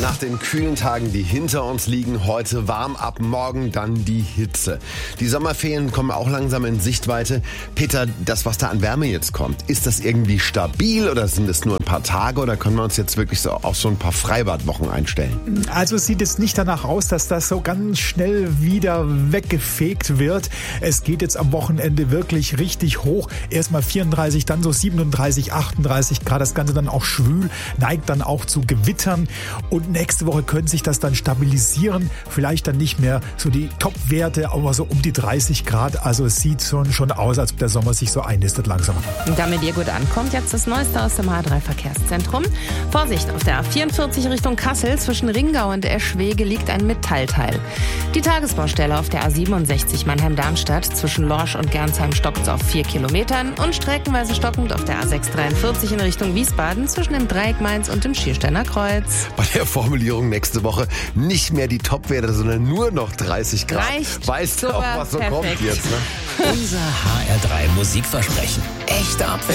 Nach den kühlen Tagen, die hinter uns liegen, heute warm, ab morgen dann die Hitze. Die Sommerferien kommen auch langsam in Sichtweite. Peter, das, was da an Wärme jetzt kommt, ist das irgendwie stabil oder sind es nur ein paar Tage oder können wir uns jetzt wirklich so auf so ein paar Freibadwochen einstellen? Also sieht es nicht danach aus, dass das so ganz schnell wieder weggefegt wird. Es geht jetzt am Wochenende wirklich richtig hoch. Erstmal 34, dann so 37, 38 Grad. Das Ganze dann auch schwül, neigt dann auch zu Gewittern. Und nächste Woche könnte sich das dann stabilisieren. Vielleicht dann nicht mehr so die Top-Werte, aber so um die 30 Grad. Also es sieht schon aus, als ob der Sommer sich so einnistet langsam. Damit ihr gut ankommt, jetzt das Neueste aus dem H3-Verkehrszentrum. Vorsicht, auf der A44 Richtung Kassel zwischen Ringau und Eschwege liegt ein Metallteil. Die Tagesbaustelle auf der A67 Mannheim-Darmstadt zwischen Lorsch und Gernsheim stockt auf 4 Kilometern und streckenweise stockend auf der A643 in Richtung Wiesbaden zwischen dem Dreieck Mainz und dem Schiersteiner Kreuz. Bei der Formulierung nächste Woche nicht mehr die Top-Werte, sondern nur noch 30 Grad. Reicht. Weißt du auch, was so kommt jetzt, ne? Unser HR3 Musikversprechen. Echte Abwechslung.